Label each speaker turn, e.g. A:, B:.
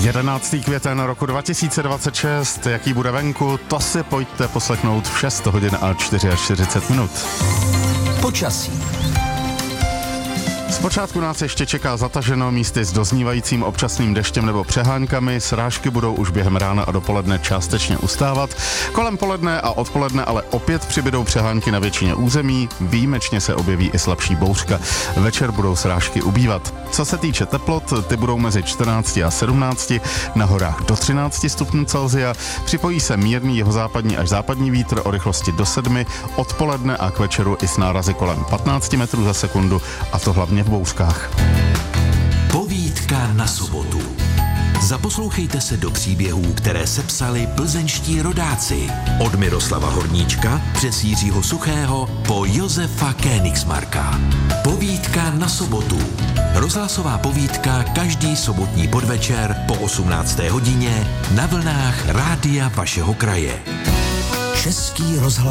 A: 11. květen roku 2026, jaký bude venku, to si pojďte poslechnout v 6 hodin a 44 minut.
B: Počasí.
A: Zpočátku nás ještě čeká zataženo, místy s doznívajícím občasným deštěm nebo přeháňkami. Srážky budou už během rána a dopoledne částečně ustávat. Kolem poledne a odpoledne ale opět přibydou přehánky na většině území. Výjimečně se objeví i slabší bouřka. Večer budou srážky ubývat. Co se týče teplot, ty budou mezi 14 a 17, na horách do 13 stupňů Celsia. Připojí se mírný jihozápadní až západní vítr o rychlosti do 7, odpoledne a k večeru i s nárazy kolem 15 metrů za sekundu, a to hlavně v bouřkách.
B: Povídka na sobotu. Zaposlouchejte se do příběhů, které sepsali plzeňští rodáci. Od Miroslava Horníčka přes Jiřího Suchého po Josefa Königsmarka. Povídka na sobotu. Rozhlasová povídka každý sobotní podvečer po 18. hodině na vlnách rádia vašeho kraje. Český rozhlas.